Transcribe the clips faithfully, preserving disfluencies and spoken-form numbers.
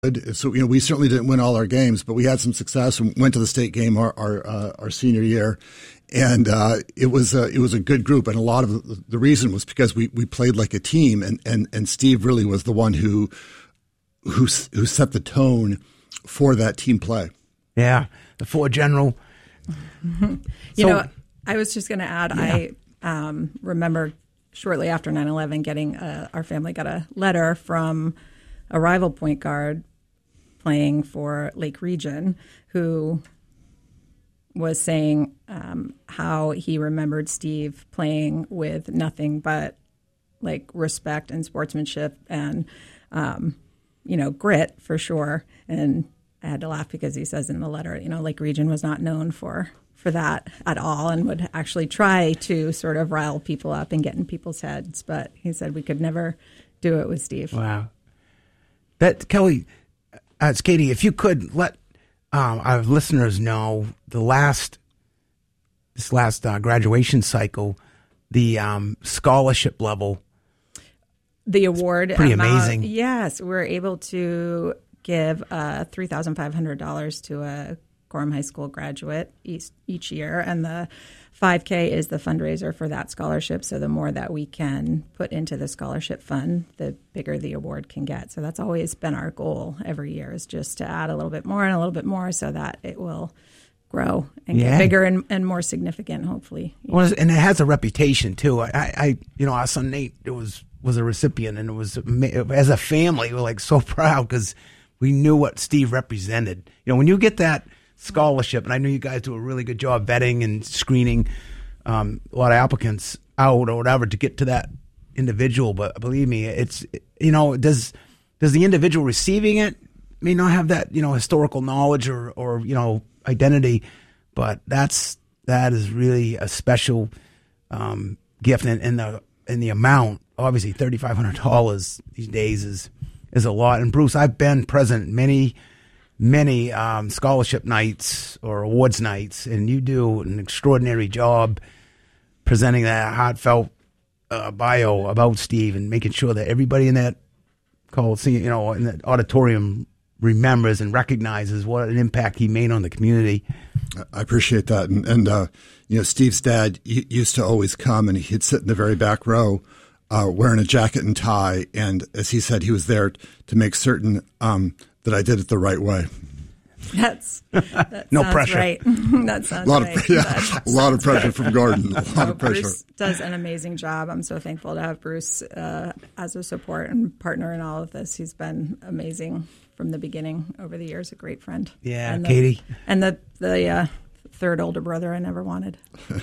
So, you know, we certainly didn't win all our games, but we had some success and went to the state game our our, uh, our senior year. And uh, it was a, it was a good group. And a lot of the, the reason was because we, we played like a team. And, and, and Steve really was the one who, who, who set the tone for that team play. Yeah. The four general. you so, know, I was just going to add, yeah. I um, remember shortly after nine eleven getting, a, our family got a letter from a rival point guard playing for Lake Region, who was saying um, how he remembered Steve playing with nothing but like respect and sportsmanship and, um, you know, grit for sure. And I had to laugh because he says in the letter, you know, Lake Region was not known for, for that at all and would actually try to sort of rile people up and get in people's heads. But he said we could never do it with Steve. Wow. That, Kelly, uh, it's Katie, if you could let um, our listeners know the last, this last uh, graduation cycle, the um, scholarship level. The award. It's pretty amount, amazing. Yes, we're able to give uh, three thousand five hundred dollars to a Gorham High School graduate each, each year, and the five K is the fundraiser for that scholarship. So the more that we can put into the scholarship fund, the bigger the award can get. So that's always been our goal every year, is just to add a little bit more and a little bit more so that it will grow and yeah. get bigger and, and more significant, hopefully. Well, and it has a reputation too. I, I, you know, our son Nate it was was a recipient, and it was as a family we're like so proud because we knew what Steve represented. You know, when you get that scholarship, and I know you guys do a really good job vetting and screening um, a lot of applicants out or whatever to get to that individual. But believe me, it's, you know, does does the individual receiving it may not have that, you know, historical knowledge or, or you know, identity, but that's that is really a special um, gift, and, and the and the amount, obviously thirty five hundred dollars these days is is a lot. And Bruce, I've been present many. many um, scholarship nights or awards nights, and you do an extraordinary job presenting that heartfelt uh, bio about Steve and making sure that everybody in that call, you know, in that auditorium remembers and recognizes what an impact he made on the community. I appreciate that. And, and uh, you know, Steve's dad used to always come, and he'd sit in the very back row uh, wearing a jacket and tie. And as he said, he was there to make certain um, that I did it the right way. That's that no sounds pressure. Right. That sounds a lot right. Of, yeah, that a lot of pressure right. from Gordon. A lot no, of pressure. Bruce does an amazing job. I'm so thankful to have Bruce uh, as a support and partner in all of this. He's been amazing from the beginning over the years. A great friend. Yeah, and the, Katie. And the the uh, third older brother I never wanted.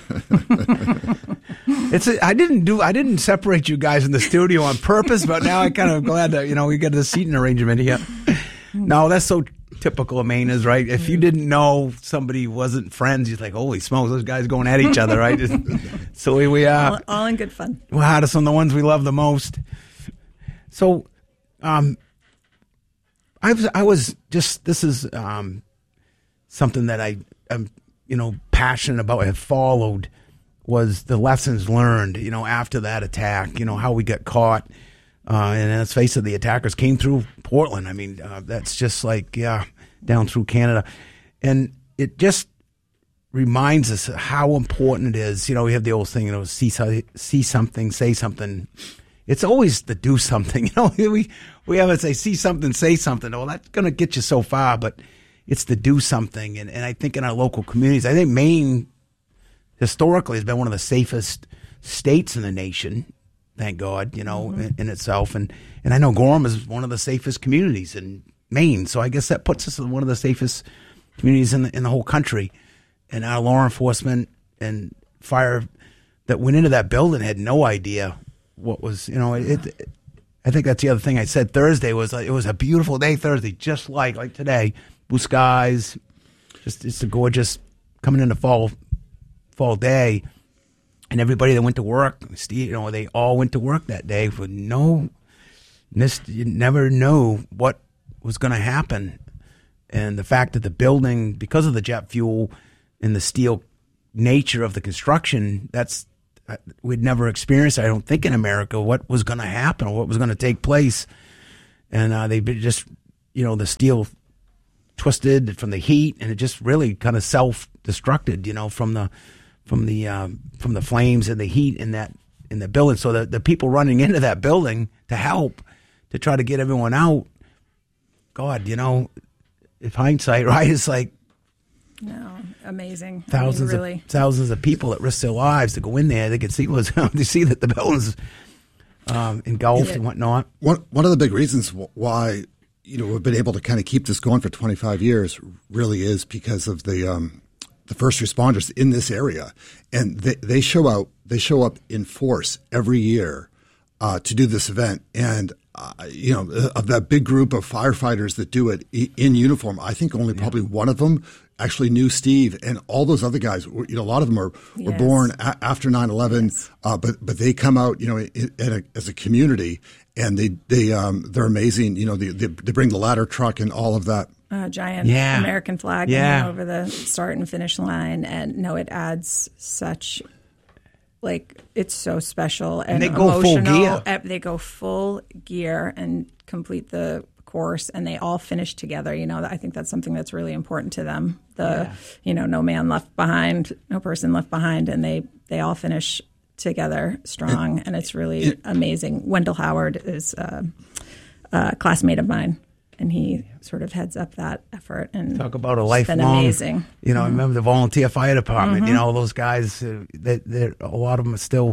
It's a, I didn't do I didn't separate you guys in the studio on purpose, but now I'm kind of glad that, you know, we got the seating arrangement here. No, that's so typical of Mainers, right? If you didn't know somebody wasn't friends, you're like, holy smokes, those guys going at each other, right? So here we are. All, all in good fun. We're hardest on the ones we love the most. So, um, I was, I was just, this is um, something that I am, you know, passionate about, have followed, was the lessons learned, you know, after that attack, you know, how we got caught. Uh, and let's face it, the attackers came through Portland. I mean, uh, that's just like, yeah, down through Canada. And it just reminds us how important it is. You know, we have the old thing, you know, see, see something, say something. It's always the do something. You know, we, we have it say, see something, say something. Well, that's going to get you so far, but it's the do something. And, and I think in our local communities, I think Maine historically has been one of the safest states in the nation. Thank God, you know, mm-hmm. in, in itself. And, and I know Gorham is one of the safest communities in Maine. So I guess that puts us in one of the safest communities in the, in the whole country. And our law enforcement and fire that went into that building had no idea what was, you know, it, it I think that's the other thing I said Thursday was like, it was a beautiful day Thursday, just like, like today, blue skies, just, it's a gorgeous coming into fall, fall day. And everybody that went to work, Steve, you know, they all went to work that day with no, you never know what was going to happen. And the fact that the building, because of the jet fuel and the steel nature of the construction, that's, we'd never experienced, I don't think, in America, what was going to happen or what was going to take place. And uh, they just, you know, the steel twisted from the heat, and it just really kind of self-destructed, you know, from the from the um, from the flames and the heat in that in the building. So the the people running into that building to help to try to get everyone out. God, you know, if hindsight, right, it's like no, amazing. Thousands I mean, really. of thousands of people that risk their lives to go in there. They could see was they see that the building's um, engulfed yeah. and whatnot. One one of the big reasons why you know we've been able to kind of keep this going for twenty-five years really is because of the um, the first responders in this area, and they they show out they show up in force every year uh, to do this event. And uh, you know, of that big group of firefighters that do it in uniform, I think only probably yeah. one of them actually knew Steve, and all those other guys, you know, a lot of them are, were yes. born a- after nine eleven, yes. uh, but but they come out, you know, in, in a, as a community, and they they um, they're amazing. You know, they, they they bring the ladder truck and all of that. Uh, giant yeah. American flag yeah. over the start and finish line, and no, it adds such. Like, it's so special and, and they go emotional. full gear. They go full gear and complete the course, and they all finish together. You know, I think that's something that's really important to them. The, yeah. you know, no man left behind, no person left behind, and they, they all finish together strong, and, and it's really it, amazing. Wendell Howard is a, a classmate of mine, and he sort of heads up that effort. And talk about a lifelong, amazing. You know, mm-hmm. I remember the volunteer fire department. Mm-hmm. You know, those guys. Uh, that they're, a lot of them are still.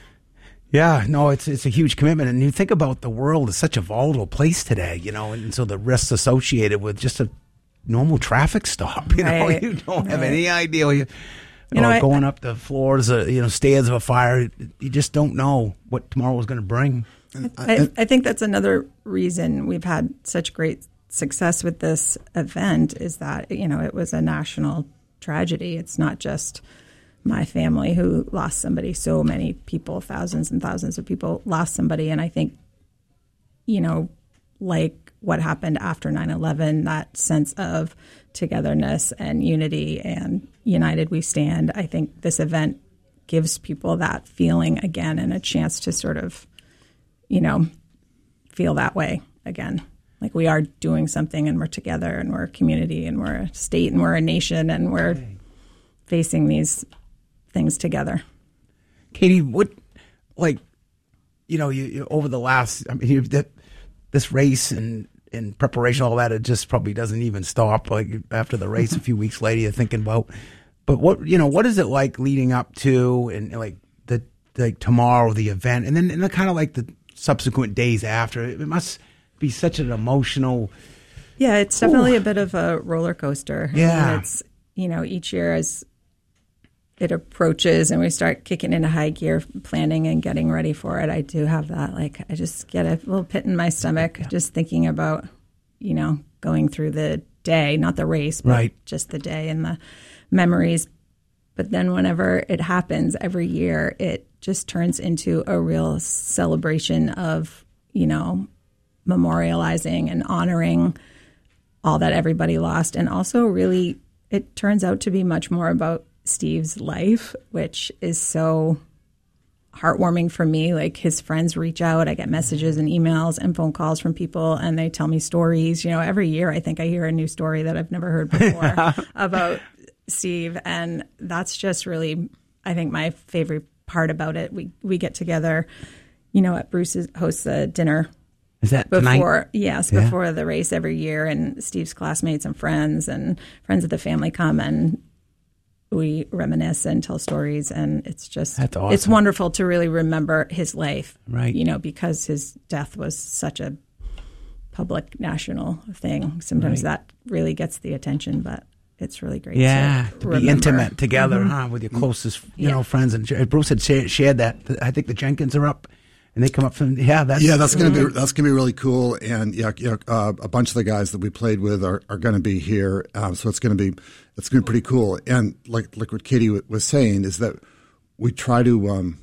Yeah, no, it's it's a huge commitment, and you think about the world is such a volatile place today. You know, and so the risks associated with just a normal traffic stop. You know, right. you don't have right. any idea. You, you know, or I, going up the floors, uh, you know, stairs of a fire. You just don't know what tomorrow is going to bring. I, I think that's another reason we've had such great success with this event is that, you know, it was a national tragedy. It's not just my family who lost somebody. So many people, thousands and thousands of people lost somebody. And I think, you know, like what happened after nine eleven, that sense of togetherness and unity and united we stand, I think this event gives people that feeling again and a chance to sort of, you know, feel that way again. Like we are doing something and we're together and we're a community and we're a state and we're a nation and we're okay. facing these things together. Katie, what, like, you know, you, you over the last, I mean, you, that, this race and, and preparation, all that, it just probably doesn't even stop. Like after the race, a few weeks later, you're thinking about, but what, you know, what is it like leading up to and like the, like tomorrow, the event, and then and the kind of like the subsequent days after? It must be such an emotional. Yeah, it's definitely ooh. a bit of a roller coaster. Yeah. And it's, you know, each year as it approaches and we start kicking into high gear, planning and getting ready for it, I do have that, like, I just get a little pit in my stomach yeah. just thinking about, you know, going through the day, not the race, but right. just the day and the memories. But then whenever it happens every year, it just turns into a real celebration of, you know, memorializing and honoring all that everybody lost. And also really, it turns out to be much more about Steve's life, which is so heartwarming for me. Like his friends reach out, I get messages and emails and phone calls from people and they tell me stories. You know, every year I think I hear a new story that I've never heard before about Steve. And that's just really, I think, my favorite part about it. We we get together, you know, at Bruce's hosts a dinner. Is that before? Tonight? Yes, yeah. before the race every year, and Steve's classmates and friends and friends of the family come and we reminisce and tell stories, and it's just That's awesome. It's wonderful to really remember his life, right? You know, because his death was such a public national thing. Sometimes right. that really gets the attention, but it's really great. Yeah, to, to remember. be intimate together, mm-hmm. huh? With your closest, you yeah. know, friends. And Bruce had shared, shared that. I think the Jenkins are up, and they come up from yeah. That's yeah, that's gonna mm-hmm. be that's gonna be really cool. And yeah, yeah uh, a bunch of the guys that we played with are, are going to be here, um, so it's going to be it's going to be pretty cool. And like like what Katie w- was saying is that we try to um,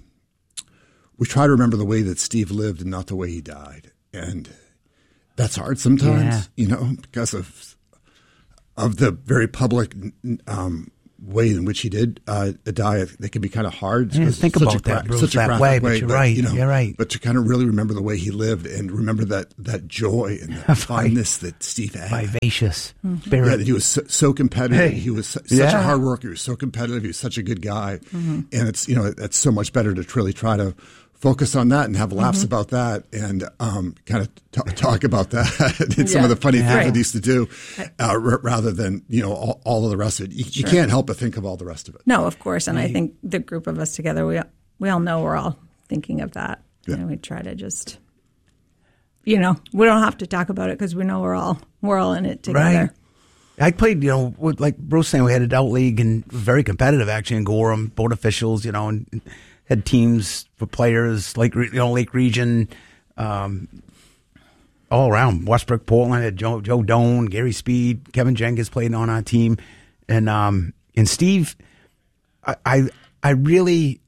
we try to remember the way that Steve lived and not the way he died, and that's hard sometimes, yeah. you know, because of. of the very public um, way in which he did uh, die, they can be kind of hard. Yeah, think such about a gra- that, Bruce, such a that way, but way, you're right. You know, you're right. But to kind of really remember the way he lived and remember that that joy and that fineness that Steve had. Vivacious mm-hmm. spirit. Yeah, that he was so, so competitive. Hey. He was su- Yeah. such a hard worker. He was so competitive. He was such a good guy. Mm-hmm. And it's, you know, it's so much better to really try to focus on that and have laughs mm-hmm. about that and um, kind of t- talk about that and yeah. some of the funny yeah. things right. he used to do uh, r- rather than, you know, all, all of the rest of it. You, sure. you can't help but think of all the rest of it. No, of course. And right. I think the group of us together, we we all know we're all thinking of that. Yeah. You know, we try to just, you know, we don't have to talk about it because we know we're all we're all in it together. Right. I played, you know, with, like Bruce saying, we had adult league and very competitive actually in Gorham, board officials, you know, and, and had teams for players, Lake, you know, Lake Region, um, all around. Westbrook, Portland, had Joe, Joe Doan, Gary Speed, Kevin Jenkins played on our team, and um, and Steve, I, I I really,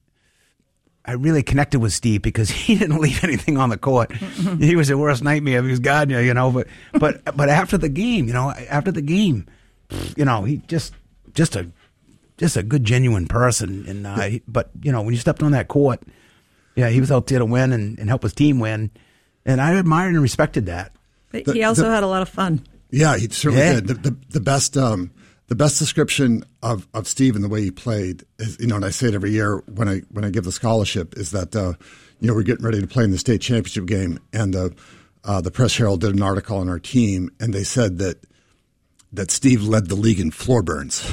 I really connected with Steve because he didn't leave anything on the court. Mm-hmm. He was the worst nightmare of his God, you know. But but but after the game, you know, after the game, you know, he just just a. Just a good, genuine person, and uh, he, but you know when you stepped on that court, yeah, he was out there to win and, and help his team win, and I admired and respected that. But the, he also the, had a lot of fun. Yeah, he certainly yeah. did. The, the, the best, um, the best description of, of Steve and the way he played is, you know, and I say it every year when I when I give the scholarship is that uh, you know we're getting ready to play in the state championship game, and uh, uh, the Press Herald did an article on our team, and they said that. that Steve led the league in floor burns.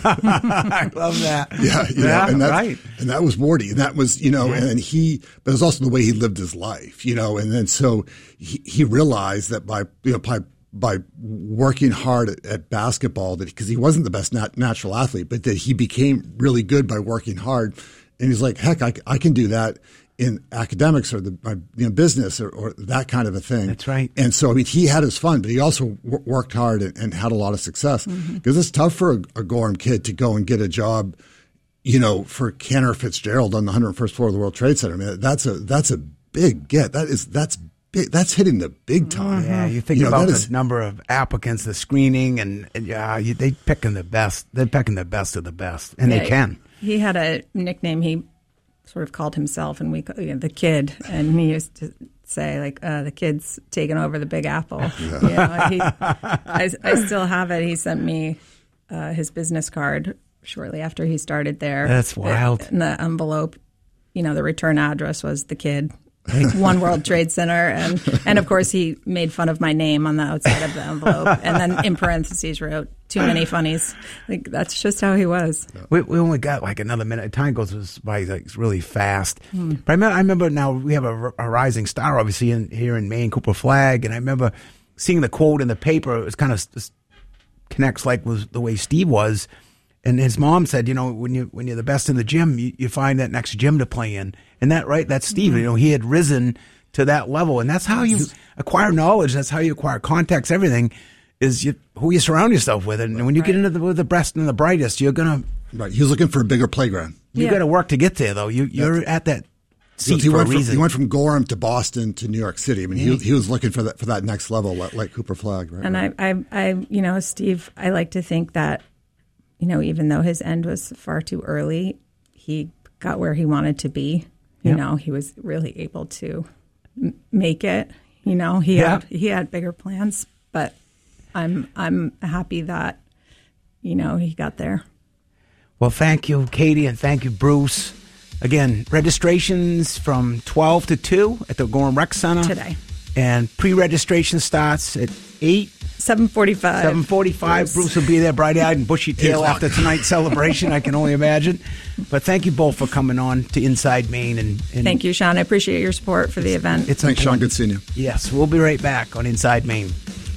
I love that. Yeah, you yeah, know, and that's, right. And that was Morty. And that was, you know, yeah. and he, but it was also the way he lived his life, you know, and then so he, he realized that by, you know, by, by working hard at, at basketball, that because he wasn't the best nat- natural athlete, but that he became really good by working hard. And he's like, heck, I, I can do that in academics or the my, you know, business or, or that kind of a thing. That's right. And so, I mean, he had his fun, but he also w- worked hard and, and had a lot of success because mm-hmm. it's tough for a, a Gorham kid to go and get a job, you know, for Cantor Fitzgerald on the one hundred first floor of the World Trade Center. I mean, that's a that's a big get. That is that's big. That's hitting the big time. Yeah, you think you know, about the is, number of applicants, the screening, and, and yeah, you, they picking the best. They're picking the best of the best, and yeah, they can. He had a nickname. He sort of called himself, and we you know, the kid, and he used to say like uh, the kid's taking over the Big Apple. Yeah. You know, he, I, I still have it. He sent me uh, his business card shortly after he started there. That's wild. In the envelope, you know, the return address was the kid. One World Trade Center, and and of course he made fun of my name on the outside of the envelope, and then in parentheses wrote "too many funnies." Like that's just how he was. We we only got like another minute. Time goes by like really fast. Hmm. But I remember, I remember now we have a, a rising star obviously in, here in Maine, Cooper Flagg, and I remember seeing the quote in the paper. It was kind of connects like was the way Steve was. And his mom said, you know, when you when you're the best in the gym, you, you find that next gym to play in. And that right, that's Steve. Mm-hmm. You know, he had risen to that level, and that's how you acquire knowledge. That's how you acquire contacts. Everything is you, who you surround yourself with. And when you right. get into the, with the best and the brightest, you're gonna. Right, he was looking for a bigger playground. You yeah. got to work to get there, though. You you're that's, at that seat he for went a reason. From, he went from Gorham to Boston to New York City. I mean, yeah. he he was looking for that for that next level, like, like Cooper Flagg. Right, and right. I, I I you know Steve, I like to think that. You know, even though his end was far too early, he got where he wanted to be. You yep. know, he was really able to m- make it. You know, he yeah. had he had bigger plans, but I'm I'm happy that you know he got there. Well, thank you, Katie, and thank you, Bruce. Again, registrations from twelve to two at the Gorham Rec Center today, and pre-registration starts at eight. seven forty-five. seven forty-five. Bruce. Bruce will be there bright-eyed and bushy-tailed after tonight's celebration, I can only imagine. But thank you both for coming on to Inside Maine. And, and thank you, Sean. I appreciate your support for the event. It's Thanks, Sean. Good seeing you. Yes, we'll be right back on Inside Maine.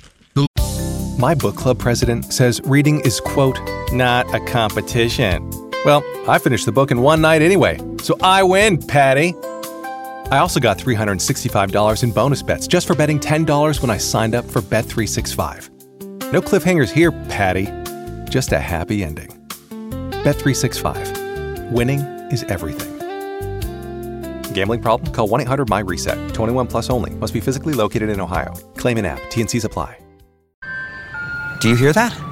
My book club president says reading is, quote, not a competition. Well, I finished the book in one night anyway, so I win, Patty. I also got three hundred sixty-five dollars in bonus bets just for betting ten dollars when I signed up for Bet three sixty-five. No cliffhangers here, Patty. Just a happy ending. Bet three sixty-five. Winning is everything. Gambling problem? Call one eight hundred my reset. twenty-one plus only. Must be physically located in Ohio. Claim an app. T and C's apply. Do you hear that?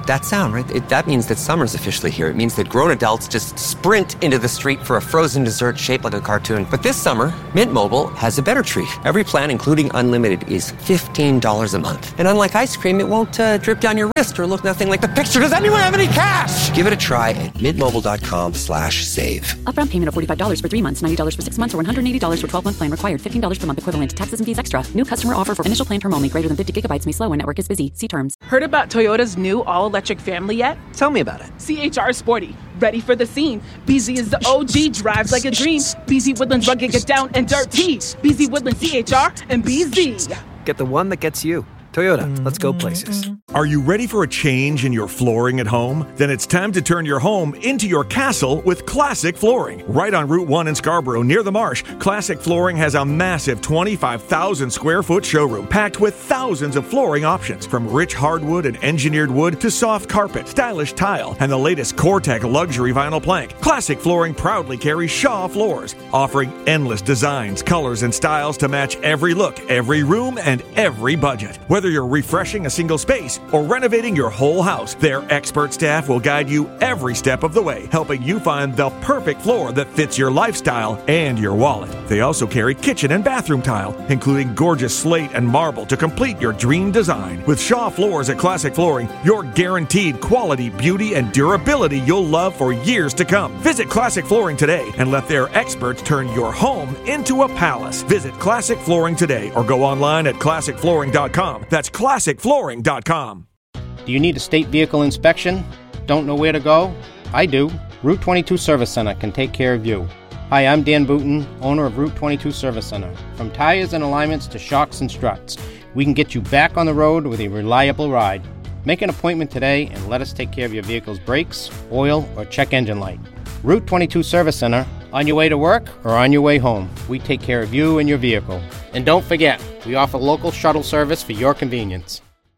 That sound, right? It, that means that summer's officially here. It means that grown adults just sprint into the street for a frozen dessert shaped like a cartoon. But this summer, Mint Mobile has a better treat. Every plan, including unlimited, is fifteen dollars a month. And unlike ice cream, it won't uh, drip down your wrist or look nothing like the picture. Does anyone have any cash? Give it a try at mintmobile.com slash save. Upfront payment of forty-five dollars for three months, ninety dollars for six months, or one hundred eighty dollars for twelve-month plan required. fifteen dollars per month equivalent. Taxes and fees extra. New customer offer for initial plan term only. Greater than fifty gigabytes may slow when network is busy. See terms. Heard about Toyota's new all-electric family yet? Tell me about it. C H R Sporty. Ready for the scene. B Z is the O G. Drives like a dream. B Z Woodlands rugged, get down and dirty. B Z Woodlands C H R and B Z. Get the one that gets you. Toyota, let's go places. Are you ready for a change in your flooring at home? Then it's time to turn your home into your castle with Classic Flooring. Right on Route one in Scarborough, near the Marsh, Classic Flooring has a massive twenty-five thousand square foot showroom packed with thousands of flooring options, from rich hardwood and engineered wood to soft carpet, stylish tile, and the latest Core-Tech luxury vinyl plank. Classic Flooring proudly carries Shaw floors, offering endless designs, colors, and styles to match every look, every room, and every budget. Whether Whether you're refreshing a single space or renovating your whole house, their expert staff will guide you every step of the way, helping you find the perfect floor that fits your lifestyle and your wallet. They also carry kitchen and bathroom tile, including gorgeous slate and marble to complete your dream design. With Shaw Floors at Classic Flooring, you're guaranteed quality, beauty, and durability you'll love for years to come. Visit Classic Flooring today and let their experts turn your home into a palace. Visit Classic Flooring today or go online at classic flooring dot com. That's classic flooring dot com. Do you need a state vehicle inspection? Don't know where to go? I do. Route twenty-two Service Center can take care of you. Hi, I'm Dan Booton, owner of Route twenty-two Service Center. From tires and alignments to shocks and struts, we can get you back on the road with a reliable ride. Make an appointment today and let us take care of your vehicle's brakes, oil, or check engine light. Route twenty-two Service Center, on your way to work or on your way home. We take care of you and your vehicle. And don't forget, we offer local shuttle service for your convenience.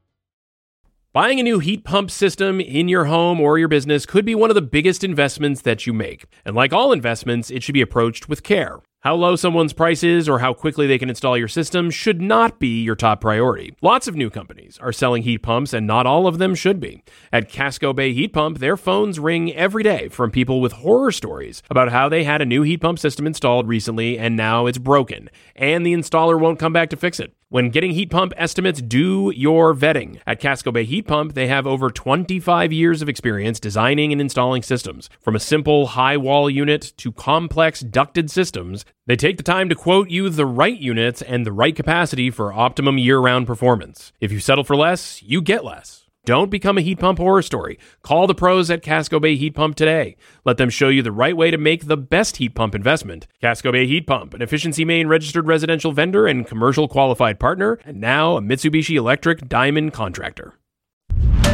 Buying a new heat pump system in your home or your business could be one of the biggest investments that you make. And like all investments, it should be approached with care. How low someone's price is or how quickly they can install your system should not be your top priority. Lots of new companies are selling heat pumps, and not all of them should be. At Casco Bay Heat Pump, their phones ring every day from people with horror stories about how they had a new heat pump system installed recently and now it's broken, and the installer won't come back to fix it. When getting heat pump estimates, do your vetting. At Casco Bay Heat Pump, they have over twenty-five years of experience designing and installing systems. From a simple high wall unit to complex ducted systems, they take the time to quote you the right units and the right capacity for optimum year-round performance. If you settle for less, you get less. Don't become a heat pump horror story. Call the pros at Casco Bay Heat Pump today. Let them show you the right way to make the best heat pump investment. Casco Bay Heat Pump, an Efficiency Maine registered residential vendor and commercial qualified partner, and now a Mitsubishi Electric Diamond contractor.